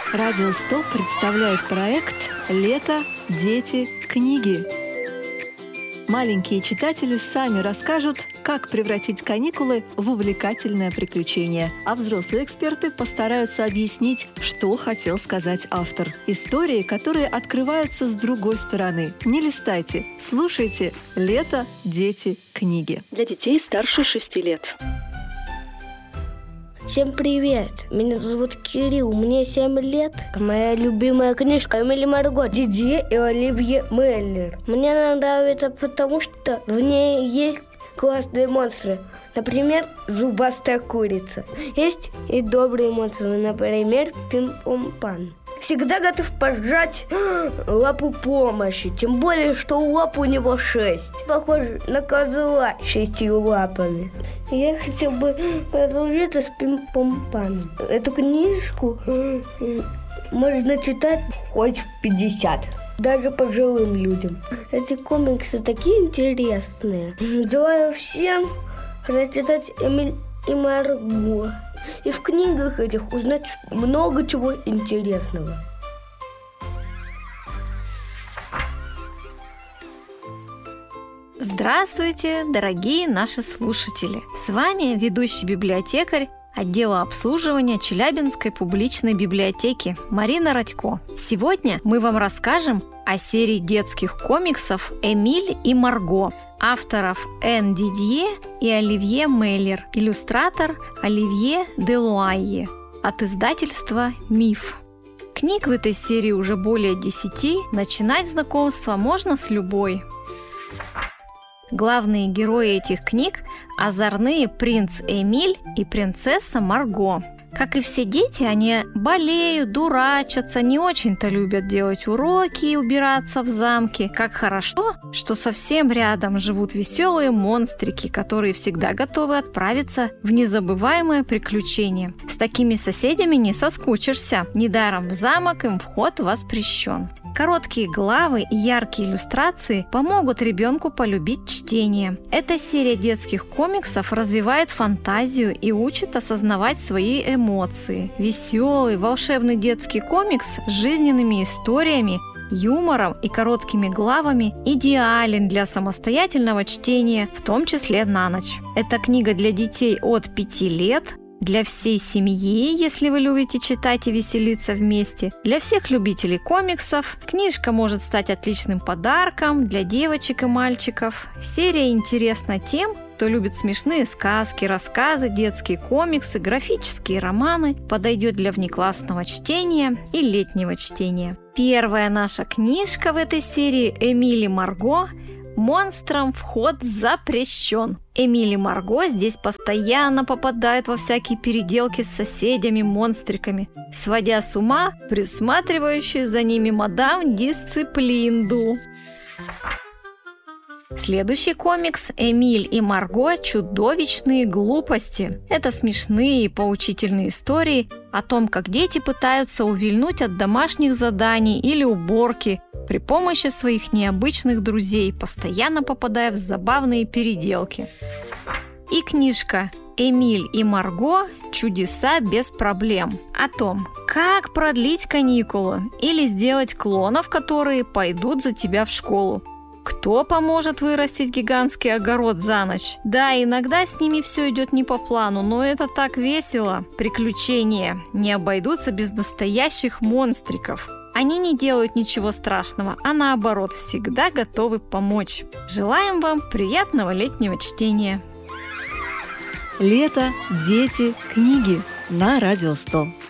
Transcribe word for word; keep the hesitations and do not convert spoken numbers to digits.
Радио сто представляет проект «Лето, дети, книги». Маленькие читатели сами расскажут, как превратить каникулы в увлекательное приключение, а взрослые эксперты постараются объяснить, что хотел сказать автор. Истории, которые открываются с другой стороны. Не листайте, слушайте «Лето, дети, книги». Для детей старше шести лет. Всем привет! Меня зовут Кирилл, мне семь лет. Моя любимая книжка «Эмиль и Марго», Дидье и Оливье Меллер. Мне она нравится, потому что в ней есть классные монстры. Например, зубастая курица. Есть и добрые монстры, например, Пим-Пом-Пам. Всегда готов пожать лапу помощи, тем более, что лап у него шесть. Похож на козла с шестью лапами. Я хотел бы подружиться с Пим-Пом-Памом. Эту книжку можно читать хоть в пятьдесят, даже пожилым людям. Эти комиксы такие интересные. Желаю всем прочитать «Эмиль и Марго». И в книгах этих узнать много чего интересного. Здравствуйте, дорогие наши слушатели! С вами ведущий библиотекарь отдела обслуживания Челябинской публичной библиотеки Марина Радько. Сегодня мы вам расскажем о серии детских комиксов «Эмиль и Марго» авторов Энн Дидье и Оливье Меллер, иллюстратор Оливье Делуайе, от издательства «Миф». Книг в этой серии уже более десяти, начинать знакомство можно с любой. Главные герои этих книг – озорные принц Эмиль и принцесса Марго. Как и все дети, они болеют, дурачатся, не очень-то любят делать уроки и убираться в замке. Как хорошо, что совсем рядом живут веселые монстрики, которые всегда готовы отправиться в незабываемое приключение. С такими соседями не соскучишься, недаром в замок им вход воспрещен. Короткие главы и яркие иллюстрации помогут ребенку полюбить чтение. Эта серия детских комиксов развивает фантазию и учит осознавать свои эмоции. Веселый, волшебный детский комикс с жизненными историями, юмором и короткими главами идеален для самостоятельного чтения, в том числе на ночь. Это книга для детей от пяти лет, для всей семьи, если вы любите читать и веселиться вместе. Для всех любителей комиксов книжка может стать отличным подарком для девочек и мальчиков. Серия интересна тем, кто любит смешные сказки, рассказы, детские комиксы, графические романы, подойдет для внеклассного чтения и летнего чтения. Первая наша книжка в этой серии «Эмиль и Марго». Монстрам вход запрещен. Эмиль и Марго здесь постоянно попадают во всякие переделки с соседями-монстриками, сводя с ума присматривающую за ними мадам Дисциплинду. Следующий комикс «Эмиль и Марго. Чудовищные глупости». Это смешные и поучительные истории о том, как дети пытаются увильнуть от домашних заданий или уборки при помощи своих необычных друзей, постоянно попадая в забавные переделки. И книжка «Эмиль и Марго. Чудеса без проблем» о том, как продлить каникулы или сделать клонов, которые пойдут за тебя в школу. Кто поможет вырастить гигантский огород за ночь? Да, иногда с ними все идет не по плану, но это так весело. Приключения не обойдутся без настоящих монстриков. Они не делают ничего страшного, а наоборот, всегда готовы помочь. Желаем вам приятного летнего чтения. Лето, дети, книги на Радио сто.